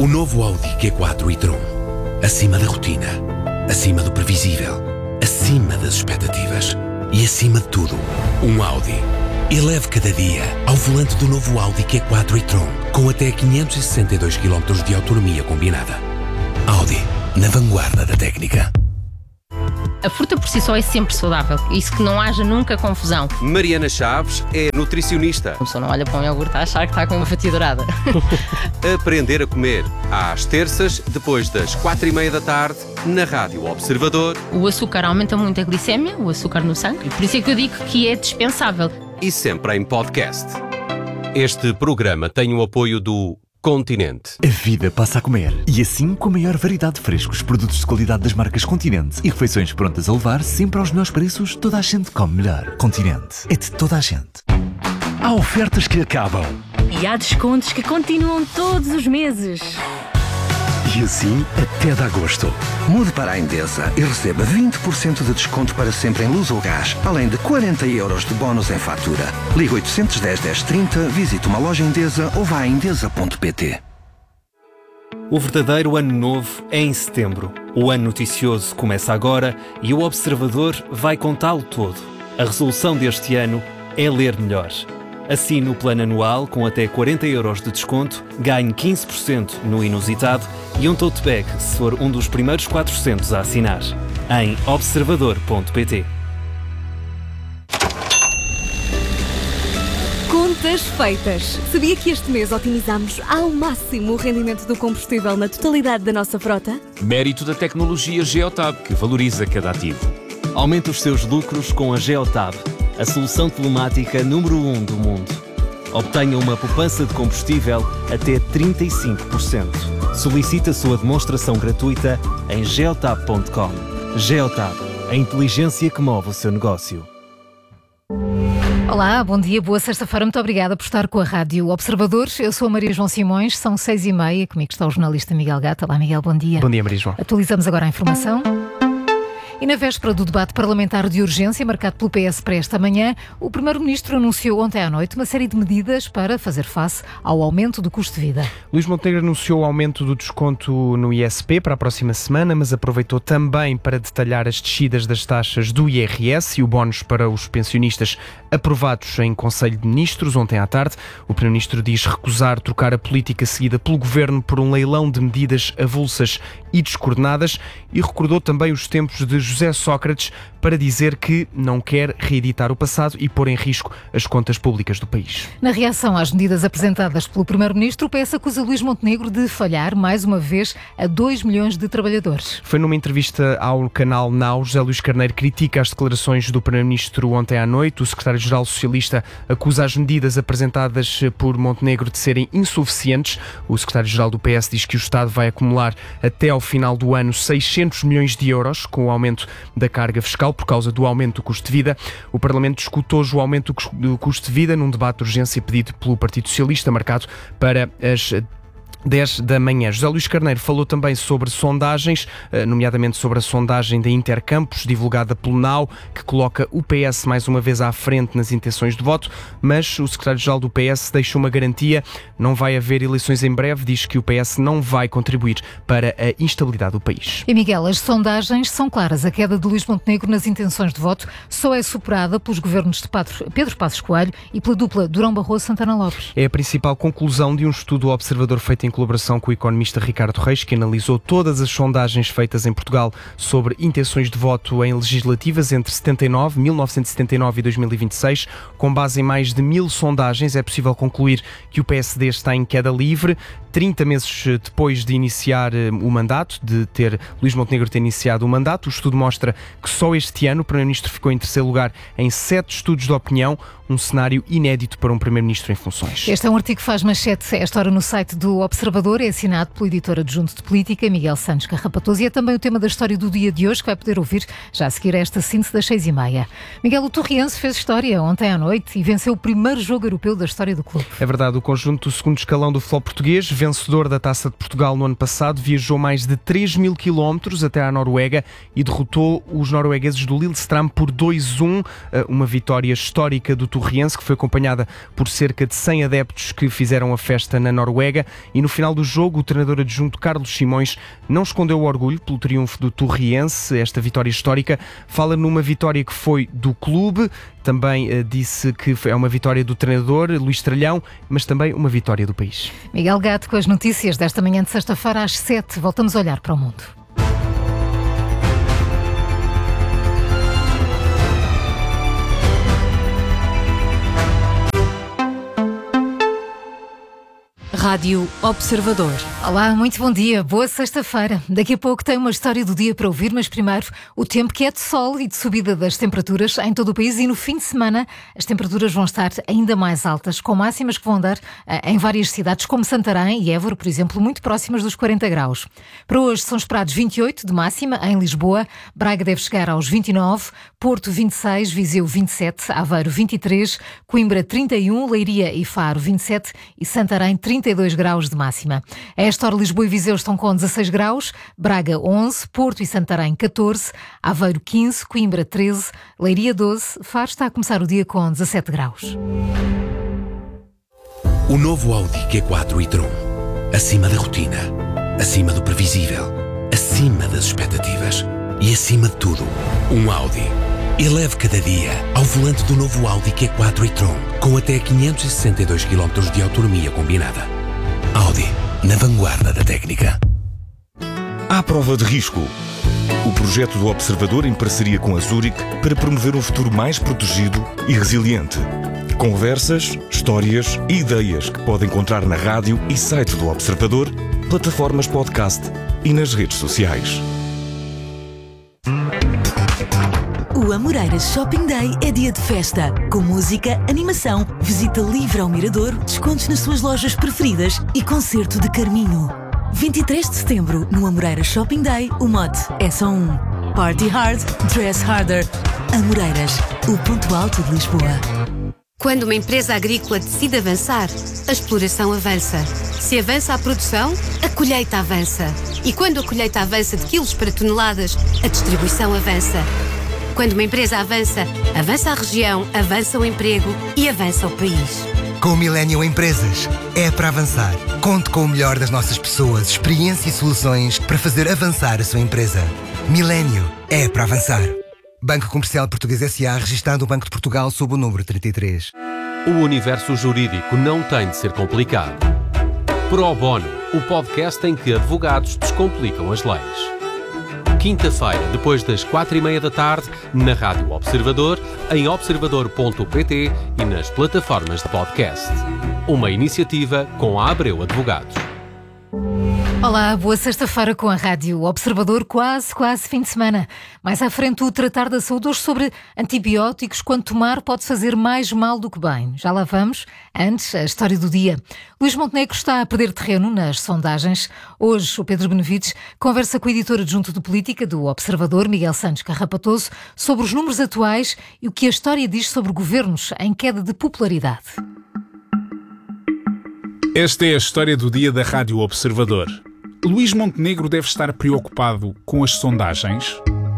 O novo Audi Q4 e-tron. Acima da rotina, acima do previsível, acima das expectativas e acima de tudo, um Audi. Eleve cada dia ao volante do novo Audi Q4 e-tron com até 562 km de autonomia combinada. Audi, na vanguarda da técnica. A fruta por si só é sempre saudável, isso que não haja nunca confusão. Mariana Chaves é nutricionista. A pessoa não olha para um iogurte a achar que está com uma fatia dourada. Aprender a comer, às terças, depois das 4:30 da tarde, na Rádio Observador. O açúcar aumenta muito a glicémia, o açúcar no sangue, e por isso é que eu digo que é dispensável. E sempre em podcast. Este programa tem o apoio do Continente. A vida passa a comer. E assim, com a maior variedade de frescos, produtos de qualidade das marcas Continente e refeições prontas a levar, sempre aos melhores preços, toda a gente come melhor. Continente. É de toda a gente. Há ofertas que acabam. E há descontos que continuam todos os meses. E assim até de agosto. Mude para a Endesa e receba 20% de desconto para sempre em luz ou gás, além de 40 € de bónus em fatura. Ligue 810 1030, visite uma loja Endesa ou vá a endesa.pt. O verdadeiro ano novo é em setembro. O ano noticioso começa agora e o Observador vai contá-lo todo. A resolução deste ano é ler melhor. Assine o plano anual com até 40 € de desconto, ganhe 15% no inusitado e um tote bag se for um dos primeiros 400 a assinar. Em observador.pt. Contas feitas. Sabia que este mês otimizamos ao máximo o rendimento do combustível na totalidade da nossa frota? Mérito da tecnologia Geotab, que valoriza cada ativo. Aumente os seus lucros com a Geotab, a solução telemática número 1 do mundo. Obtenha uma poupança de combustível até 35%. Solicite a sua demonstração gratuita em geotab.com. Geotab, a inteligência que move o seu negócio. Olá, bom dia, boa sexta-feira. Muito obrigada por estar com a Rádio Observador. Eu sou a Maria João Simões, são 6:30. Comigo está o jornalista Miguel Gata. Olá, Miguel, bom dia. Bom dia, Maria João. Atualizamos agora a informação. E na véspera do debate parlamentar de urgência marcado pelo PS para esta manhã, o Primeiro-Ministro anunciou ontem à noite uma série de medidas para fazer face ao aumento do custo de vida. Luís Montenegro anunciou o aumento do desconto no ISP para a próxima semana, mas aproveitou também para detalhar as descidas das taxas do IRS e o bónus para os pensionistas aprovados em Conselho de Ministros ontem à tarde. O Primeiro-Ministro diz recusar trocar a política seguida pelo Governo por um leilão de medidas avulsas e descoordenadas e recordou também os tempos de José Sócrates para dizer que não quer reeditar o passado e pôr em risco as contas públicas do país. Na reação às medidas apresentadas pelo Primeiro-Ministro, o PS acusa Luís Montenegro de falhar mais uma vez a 2 milhões de trabalhadores. Foi numa entrevista ao canal Now, José Luís Carneiro critica as declarações do Primeiro-Ministro ontem à noite. O secretário-geral socialista acusa as medidas apresentadas por Montenegro de serem insuficientes. O secretário-geral do PS diz que o Estado vai acumular até ao final do ano 600 milhões de euros com o aumento da carga fiscal por causa do aumento do custo de vida. O Parlamento discute hoje o aumento do custo de vida num debate de urgência pedido pelo Partido Socialista, marcado para as 10 da manhã. José Luís Carneiro falou também sobre sondagens, nomeadamente sobre a sondagem da Intercampos, divulgada pelo Now, que coloca o PS mais uma vez à frente nas intenções de voto, mas o secretário-geral do PS deixa uma garantia: não vai haver eleições em breve, diz que o PS não vai contribuir para a instabilidade do país. E Miguel, as sondagens são claras. A queda de Luís Montenegro nas intenções de voto só é superada pelos governos de Pedro Passos Coelho e pela dupla Durão Barroso-Santana Lopes. É a principal conclusão de um estudo observador feito em colaboração com o economista Ricardo Reis, que analisou todas as sondagens feitas em Portugal sobre intenções de voto em legislativas entre 1979 e 2026. Com base em mais de 1000 sondagens, é possível concluir que o PSD está em queda livre. 30 meses depois de iniciar o mandato, de ter Luís Montenegro ter iniciado o mandato, o estudo mostra que só este ano o Primeiro-Ministro ficou em terceiro lugar em 7 estudos de opinião, um cenário inédito para um Primeiro-Ministro em funções. Este é um artigo que faz manchete esta hora no site do Observador, é assinado pelo editor adjunto de política, Miguel Santos Carrapatoso, e é também o tema da história do dia de hoje, que vai poder ouvir já a seguir a esta síntese das 6:30. Miguel, o Torriense fez história ontem à noite e venceu o primeiro jogo europeu da história do clube. É verdade, o conjunto do segundo escalão do futebol português vencedor da Taça de Portugal no ano passado, viajou mais de 3.000 quilómetros até à Noruega e derrotou os noruegueses do Lillestrøm por 2-1, uma vitória histórica do Torriense, que foi acompanhada por cerca de 100 adeptos que fizeram a festa na Noruega. E no final do jogo, o treinador adjunto Carlos Simões não escondeu o orgulho pelo triunfo do Torriense. Esta vitória histórica fala numa vitória que foi do clube, também disse que é uma vitória do treinador Luís Tralhão, mas também uma vitória do país. Miguel Gato com as notícias desta manhã de sexta-feira às 7. Voltamos a olhar para o mundo. Rádio Observador. Olá, muito bom dia, boa sexta-feira. Daqui a pouco tem uma história do dia para ouvir, mas primeiro o tempo, que é de sol e de subida das temperaturas em todo o país, e no fim de semana as temperaturas vão estar ainda mais altas, com máximas que vão dar em várias cidades, como Santarém e Évora, por exemplo, muito próximas dos 40 graus. Para hoje são esperados 28 de máxima em Lisboa, Braga deve chegar aos 29, Porto 26, Viseu 27, Aveiro 23, Coimbra 31, Leiria e Faro 27 e Santarém 32 graus de máxima. A esta hora Lisboa e Viseu estão com 16 graus, Braga 11, Porto e Santarém 14, Aveiro 15, Coimbra 13, Leiria 12, Faro está a começar o dia com 17 graus. O novo Audi Q4 e-tron. Acima da rotina, acima do previsível, acima das expectativas e acima de tudo, um Audi. Eleve cada dia ao volante do novo Audi Q4 e-tron, com até 562 km de autonomia combinada. Audi, na vanguarda da técnica. À prova de risco. O projeto do Observador em parceria com a Zurich para promover um futuro mais protegido e resiliente. Conversas, histórias e ideias que pode encontrar na rádio e site do Observador, plataformas podcast e nas redes sociais. O Amoreiras Shopping Day é dia de festa, com música, animação, visita livre ao Mirador, descontos nas suas lojas preferidas e concerto de Carminho. 23 de setembro, no Amoreiras Shopping Day, o mote é só um: Party Hard, Dress Harder. Amoreiras, o ponto alto de Lisboa. Quando uma empresa agrícola decide avançar, a exploração avança. Se avança a produção, a colheita avança. E quando a colheita avança de quilos para toneladas, a distribuição avança. Quando uma empresa avança, avança a região, avança o emprego e avança o país. Com o Millennium Empresas, é para avançar. Conte com o melhor das nossas pessoas, experiência e soluções para fazer avançar a sua empresa. Millennium é para avançar. Banco Comercial Português S.A., registado no Banco de Portugal sob o número 33. O universo jurídico não tem de ser complicado. Pro Bono, o podcast em que advogados descomplicam as leis. Quinta-feira, depois das 4:30 da tarde, na Rádio Observador, em observador.pt e nas plataformas de podcast. Uma iniciativa com a Abreu Advogados. Olá, boa sexta-feira com a Rádio Observador, quase fim de semana. Mais à frente, o tratar da saúde hoje sobre antibióticos, quando tomar pode fazer mais mal do que bem. Já lá vamos. Antes, a história do dia. Luís Montenegro está a perder terreno nas sondagens. Hoje, o Pedro Benevides conversa com o editor adjunto de política do Observador, Miguel Santos Carrapatoso, sobre os números atuais e o que a história diz sobre governos em queda de popularidade. Esta é a história do dia da Rádio Observador. Luís Montenegro deve estar preocupado com as sondagens?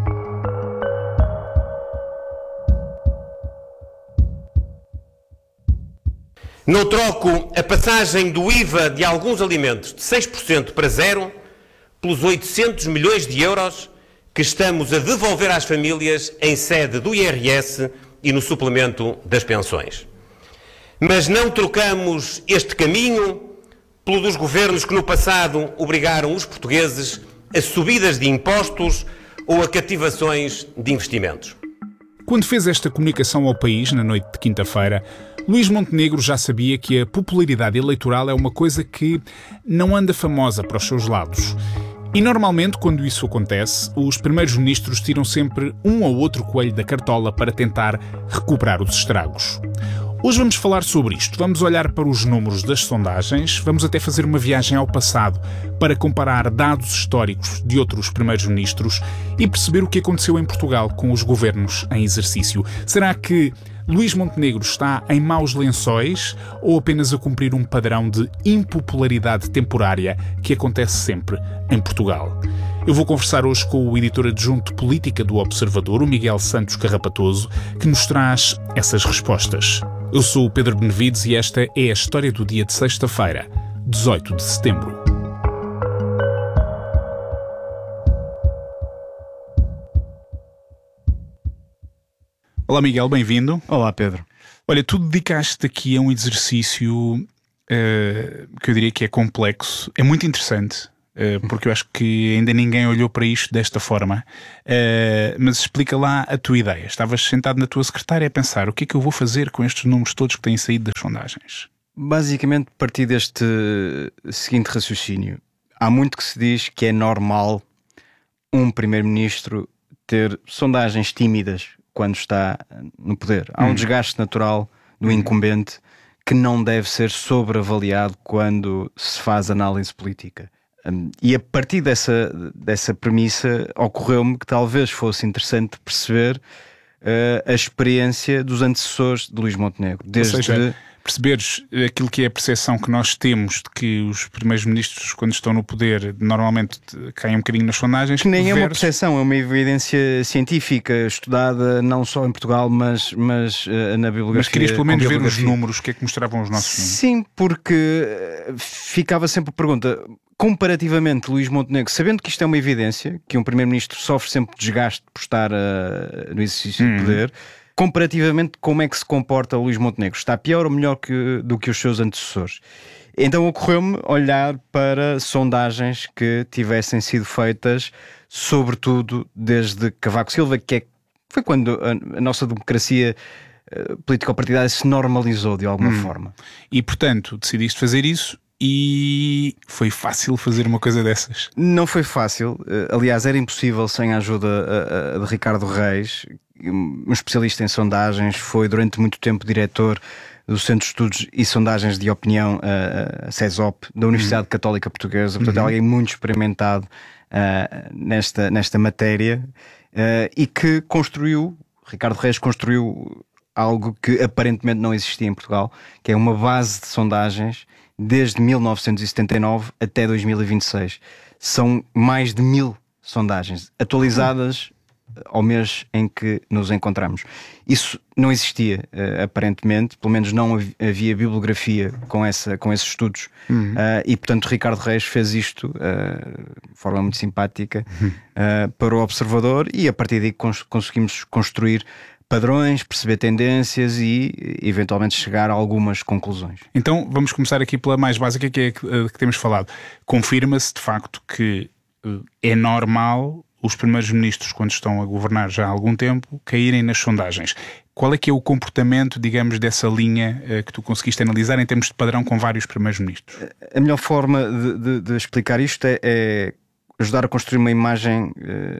Não troco a passagem do IVA de alguns alimentos de 6% para 0% pelos 800 milhões de euros que estamos a devolver às famílias em sede do IRS e no suplemento das pensões. Mas não trocamos este caminho pelo dos governos que no passado obrigaram os portugueses a subidas de impostos ou a cativações de investimentos. Quando fez esta comunicação ao país, na noite de quinta-feira, Luís Montenegro já sabia que a popularidade eleitoral é uma coisa que não anda famosa para os seus lados. E normalmente, quando isso acontece, os primeiros ministros tiram sempre um ou outro coelho da cartola para tentar recuperar os estragos. Hoje vamos falar sobre isto. Vamos olhar para os números das sondagens, vamos até fazer uma viagem ao passado para comparar dados históricos de outros primeiros-ministros e perceber o que aconteceu em Portugal com os governos em exercício. Será que Luís Montenegro está em maus lençóis ou apenas a cumprir um padrão de impopularidade temporária que acontece sempre em Portugal? Eu vou conversar hoje com o editor adjunto de política do Observador, o Miguel Santos Carrapatoso, que nos traz essas respostas. Eu sou o Pedro Benevides e esta é a história do dia de sexta-feira, 18 de setembro. Olá Miguel, bem-vindo. Olá Pedro. Olha, tu dedicaste aqui a um exercício que eu diria que é complexo, é muito interessante, porque eu acho que ainda ninguém olhou para isto desta forma, mas explica lá a tua ideia. Estavas sentado na tua secretária a pensar o que é que eu vou fazer com estes números todos que têm saído das sondagens? Basicamente parti deste seguinte raciocínio. Há muito que se diz que é normal um primeiro-ministro ter sondagens tímidas quando está no poder. Há um desgaste natural do incumbente que não deve ser sobreavaliado quando se faz análise política. E a partir dessa premissa ocorreu-me que talvez fosse interessante perceber a experiência dos antecessores de Luís Montenegro. Ou seja, perceberes aquilo que é a percepção que nós temos de que os primeiros ministros, quando estão no poder, normalmente caem um bocadinho nas sondagens. Que nem é uma percepção, é uma evidência científica estudada não só em Portugal, mas na bibliografia. Mas querias pelo menos ver os números, o que é que mostravam os nossos números? Sim, porque ficava sempre a pergunta, comparativamente Luís Montenegro, sabendo que isto é uma evidência, que um primeiro-ministro sofre sempre desgaste por estar no exercício de poder, comparativamente, como é que se comporta Luís Montenegro? Está pior ou melhor do que os seus antecessores? Então ocorreu-me olhar para sondagens que tivessem sido feitas, sobretudo desde Cavaco Silva, foi quando a nossa democracia político-partidária se normalizou de alguma forma. E, portanto, decidiste fazer isso e foi fácil fazer uma coisa dessas? Não foi fácil. Aliás, era impossível sem a ajuda de Ricardo Reis, um especialista em sondagens, foi durante muito tempo diretor do Centro de Estudos e Sondagens de Opinião, a CESOP, da Universidade Católica Portuguesa. Portanto, é alguém muito experimentado nesta matéria e que Ricardo Reis construiu algo que aparentemente não existia em Portugal, que é uma base de sondagens desde 1979 até 2026. São mais de 1000 sondagens atualizadas ao mês em que nos encontramos. Isso não existia, aparentemente, pelo menos não havia bibliografia com esses estudos, e portanto Ricardo Reis fez isto de forma muito simpática para o Observador, e a partir daí conseguimos construir padrões, perceber tendências e eventualmente chegar a algumas conclusões. Então vamos começar aqui pela mais básica, que é a que temos falado. Confirma-se de facto que é normal os primeiros ministros, quando estão a governar já há algum tempo, caírem nas sondagens. Qual é que é o comportamento, digamos, dessa linha que tu conseguiste analisar em termos de padrão com vários primeiros ministros? A melhor forma de explicar isto é ajudar a construir uma imagem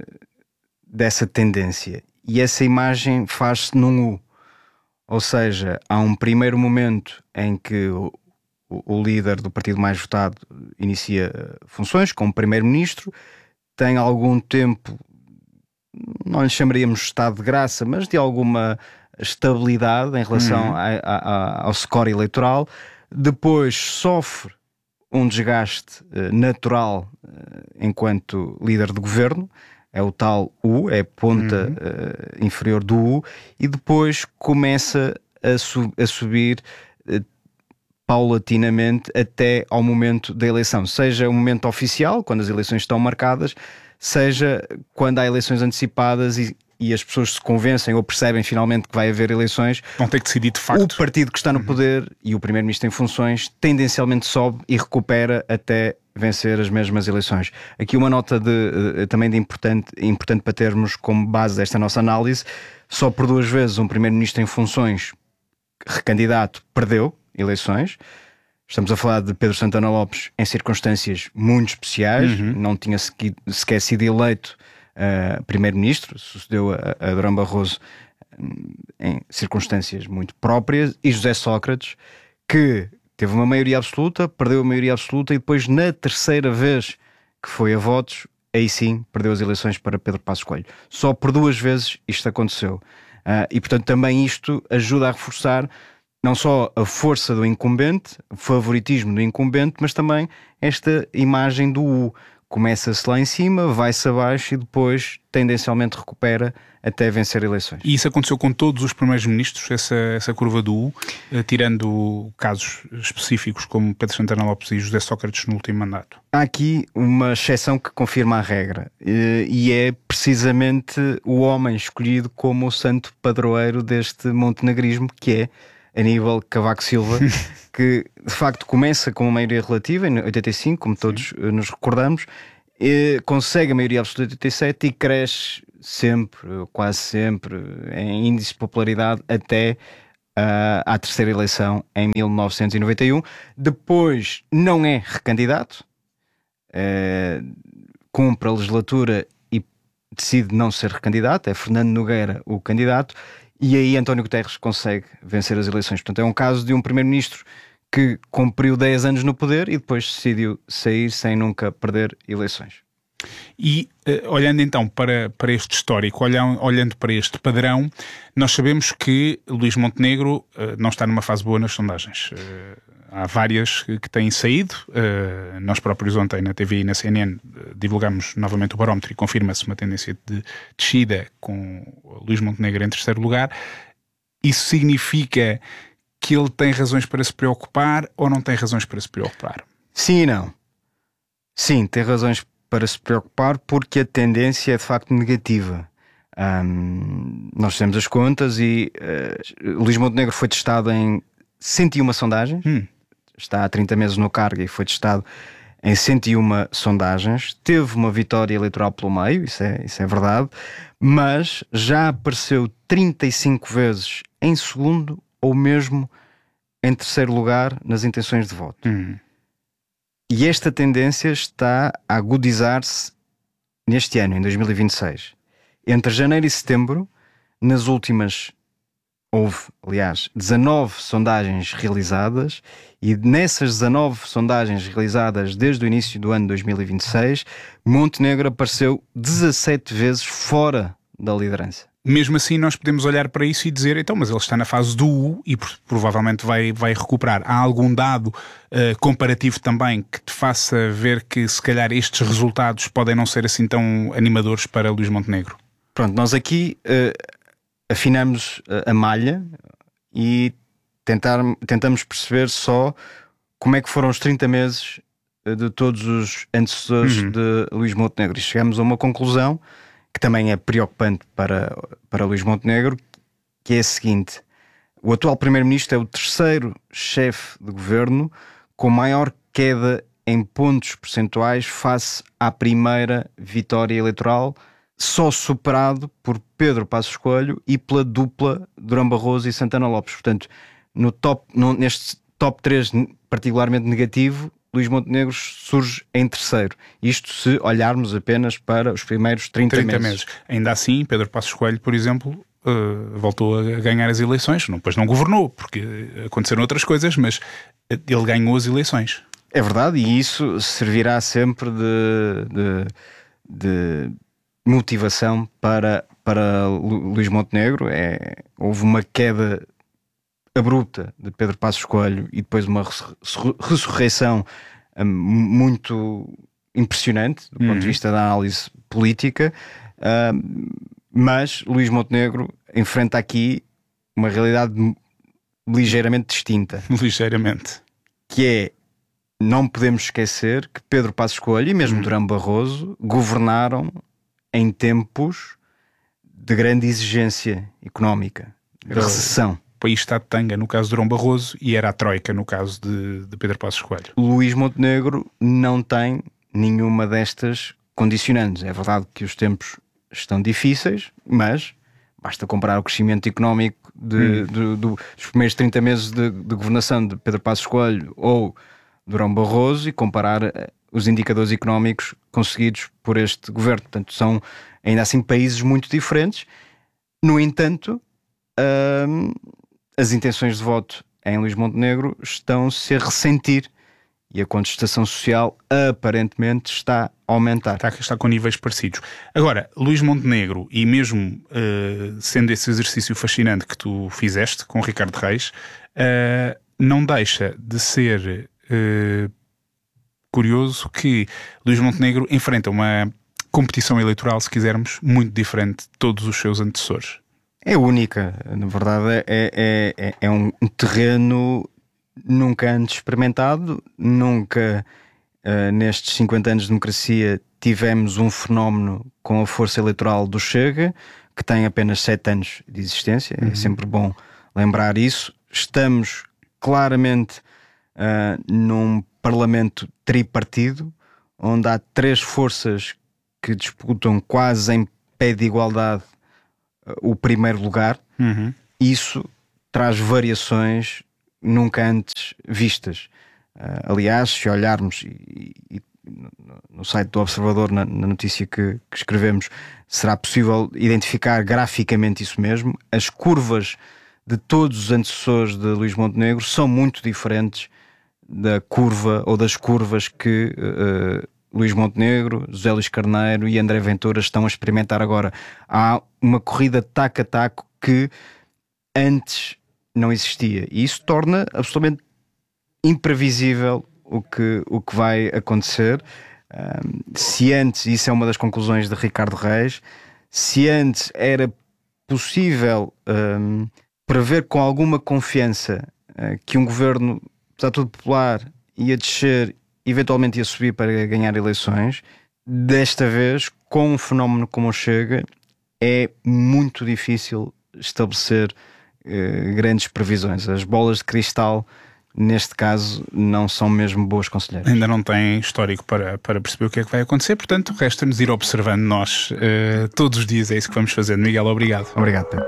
dessa tendência. E essa imagem faz-se num U. Ou seja, há um primeiro momento em que o líder do partido mais votado inicia funções como primeiro-ministro, tem algum tempo, não lhe chamaríamos estado de graça, mas de alguma estabilidade em relação ao score eleitoral. Depois sofre um desgaste natural enquanto líder de governo, é o tal U, é a ponta inferior do U, e depois começa a subir paulatinamente até ao momento da eleição, seja o momento oficial, quando as eleições estão marcadas, seja quando há eleições antecipadas e as pessoas se convencem ou percebem finalmente que vai haver eleições. Vão ter que decidir de facto. O partido que está no poder e o primeiro-ministro em funções tendencialmente sobe e recupera até vencer as mesmas eleições. Aqui uma nota também importante para termos como base desta nossa análise: só por 2 vezes um primeiro-ministro em funções recandidato perdeu eleições. Estamos a falar de Pedro Santana Lopes em circunstâncias muito especiais, não tinha sequer sido eleito primeiro-ministro, sucedeu a Durão Barroso em circunstâncias muito próprias, e José Sócrates, que teve uma maioria absoluta, perdeu a maioria absoluta, e depois na terceira vez que foi a votos, aí sim perdeu as eleições para Pedro Passos Coelho. Só por 2 vezes isto aconteceu. E portanto também isto ajuda a reforçar não só a força do incumbente, o favoritismo do incumbente, mas também esta imagem do U. Começa-se lá em cima, vai-se abaixo e depois tendencialmente recupera até vencer eleições. E isso aconteceu com todos os primeiros ministros, essa curva do U, tirando casos específicos como Pedro Santana Lopes e José Sócrates no último mandato? Há aqui uma exceção que confirma a regra e é precisamente o homem escolhido como o santo padroeiro deste montenegrismo, que é Aníbal Cavaco Silva, que de facto começa com uma maioria relativa em 85, como todos nos recordamos, consegue a maioria absoluta em 87 e cresce sempre, quase sempre, em índice de popularidade até à terceira eleição em 1991. Depois não é recandidato, cumpre a legislatura e decide não ser recandidato, é Fernando Nogueira o candidato. E aí António Guterres consegue vencer as eleições. Portanto, é um caso de um primeiro-ministro que cumpriu 10 anos no poder e depois decidiu sair sem nunca perder eleições. E olhando então para este histórico, olhando para este padrão, nós sabemos que Luís Montenegro não está numa fase boa nas sondagens. Há várias que têm saído. Nós próprios ontem na TV e na CNN divulgamos novamente o barómetro e confirma-se uma tendência de descida com Luís Montenegro em terceiro lugar. Isso significa que ele tem razões para se preocupar ou não tem razões para se preocupar? Sim e não. Sim, tem razões para se preocupar porque a tendência é de facto negativa. Nós fizemos as contas e Luís Montenegro foi testado em 101 sondagens. Está há 30 meses no cargo e foi testado em 101 sondagens. Teve uma vitória eleitoral pelo meio, isso é verdade, mas já apareceu 35 vezes em segundo ou mesmo em terceiro lugar nas intenções de voto. E esta tendência está a agudizar-se neste ano, em 2026. Entre janeiro e setembro, nas últimas... Houve, aliás, 19 sondagens realizadas e nessas 19 sondagens realizadas desde o início do ano 2026, Montenegro apareceu 17 vezes fora da liderança. Mesmo assim nós podemos olhar para isso e dizer, então, mas ele está na fase do U e provavelmente vai recuperar. Há algum dado comparativo também que te faça ver que se calhar estes resultados podem não ser assim tão animadores para Luís Montenegro? Pronto, nós aqui... afinamos a malha e tentamos perceber só como é que foram os 30 meses de todos os antecessores de Luís Montenegro. E chegamos a uma conclusão que também é preocupante para Luís Montenegro, que é a seguinte: o atual primeiro-ministro é o terceiro chefe de governo com maior queda em pontos percentuais face à primeira vitória eleitoral, só superado por Pedro Passos Coelho e pela dupla Durão Barroso e Santana Lopes. Portanto, neste top 3 particularmente negativo, Luís Montenegro surge em terceiro. Isto se olharmos apenas para os primeiros 30 meses. Ainda assim, Pedro Passos Coelho, por exemplo, voltou a ganhar as eleições. Depois não governou, porque aconteceram outras coisas, mas ele ganhou as eleições. É verdade, e isso servirá sempre de motivação para Luís Montenegro. Houve uma queda abrupta de Pedro Passos Coelho e depois uma ressurreição muito impressionante do ponto de vista da análise política, mas Luís Montenegro enfrenta aqui uma realidade ligeiramente distinta. Ligeiramente. Que é, não podemos esquecer que Pedro Passos Coelho e mesmo Durão Barroso governaram em tempos de grande exigência económica, de recessão. O país está de tanga no caso de Durão Barroso e era a troika no caso de Pedro Passos Coelho. Luís Montenegro não tem nenhuma destas condicionantes. É verdade que os tempos estão difíceis, mas basta comparar o crescimento económico dos primeiros 30 meses de governação de Pedro Passos Coelho ou Durão Barroso e comparar os indicadores económicos conseguidos por este governo. Portanto, são ainda assim países muito diferentes. No entanto, as intenções de voto em Luís Montenegro estão-se a ressentir e a contestação social aparentemente está a aumentar. Está com níveis parecidos. Agora, Luís Montenegro, e mesmo sendo esse exercício fascinante que tu fizeste com o Ricardo Reis, não deixa de ser curioso que Luís Montenegro enfrenta uma competição eleitoral, se quisermos, muito diferente de todos os seus antecessores. É única, na verdade é um terreno nunca antes experimentado, nunca nestes 50 anos de democracia tivemos um fenómeno com a força eleitoral do Chega, que tem apenas 7 anos de existência, é sempre bom lembrar isso. Estamos claramente num parlamento tripartido, onde há 3 forças que disputam quase em pé de igualdade o primeiro lugar. Isso traz variações nunca antes vistas. Aliás, se olharmos no site do Observador, na notícia que escrevemos, será possível identificar graficamente isso mesmo. As curvas de todos os antecessores de Luís Montenegro são muito diferentes da curva ou das curvas que Luís Montenegro, José Luís Carneiro e André Ventura estão a experimentar agora. Há uma corrida taco a taco que antes não existia, e isso torna absolutamente imprevisível o que vai acontecer. Se antes, isso é uma das conclusões de Ricardo Reis, se antes era possível prever com alguma confiança que um governo, apesar de tudo popular, ia descer, eventualmente ia subir para ganhar eleições, desta vez, com um fenómeno como o Chega, é muito difícil estabelecer grandes previsões. As bolas de cristal, neste caso, não são mesmo boas conselheiras. Ainda não tem histórico para perceber o que é que vai acontecer, portanto, resta-nos ir observando nós todos os dias. É isso que vamos fazendo. Miguel, obrigado. Obrigado, Pedro.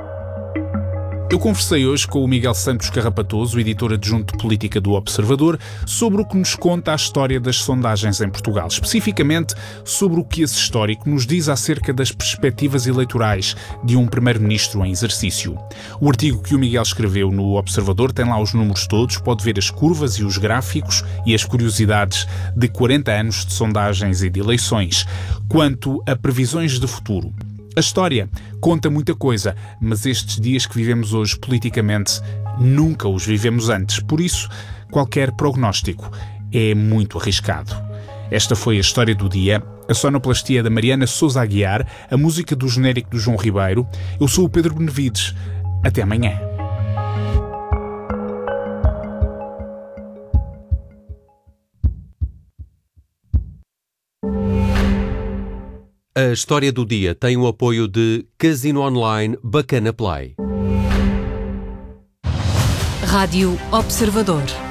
Eu conversei hoje com o Miguel Santos Carrapatoso, editor adjunto de política do Observador, sobre o que nos conta a história das sondagens em Portugal, especificamente sobre o que esse histórico nos diz acerca das perspectivas eleitorais de um primeiro-ministro em exercício. O artigo que o Miguel escreveu no Observador tem lá os números todos, pode ver as curvas e os gráficos e as curiosidades de 40 anos de sondagens e de eleições. Quanto a previsões de futuro, a história conta muita coisa, mas estes dias que vivemos hoje politicamente nunca os vivemos antes. Por isso, qualquer prognóstico é muito arriscado. Esta foi a história do dia. A sonoplastia da Mariana Sousa Aguiar, a música do genérico do João Ribeiro. Eu sou o Pedro Benevides. Até amanhã. A história do dia tem o apoio de Casino Online Bacana Play. Rádio Observador.